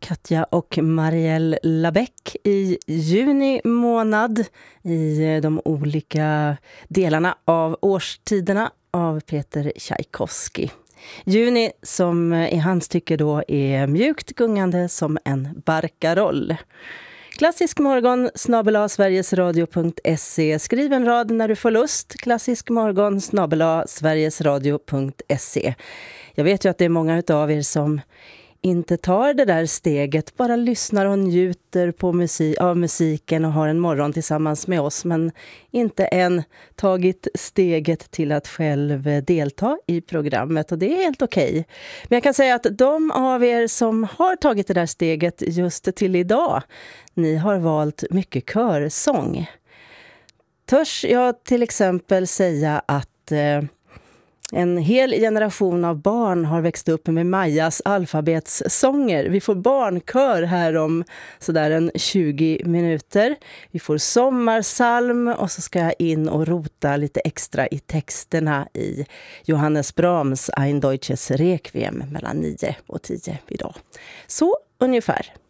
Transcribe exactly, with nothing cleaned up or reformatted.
Katja och Marielle Labeck i juni månad i de olika delarna av årstiderna av Peter Tchaikovsky. Juni som i hans tycke då är mjukt gungande som en barkaroll. Klassisk morgon snabel-a sverigesradio punkt se. Skriv en rad när du får lust. Klassisk morgon snabel-a sverigesradio punkt se. Jag vet ju att det är många av er som inte tar det där steget, bara lyssnar och njuter på musik, av musiken och har en morgon tillsammans med oss, men inte än tagit steget till att själv delta i programmet, och det är helt okej. Men jag kan säga att de av er som har tagit det där steget just till idag, ni har valt mycket körsång. Törs jag till exempel säga att eh, en hel generation av barn har växt upp med Majas alfabetssånger. Vi får barnkör här om sådär en tjugo minuter. Vi får sommarsalm och så ska jag in och rota lite extra i texterna i Johannes Brahms Ein Deutsches Requiem mellan nio och tio idag. Så ungefär.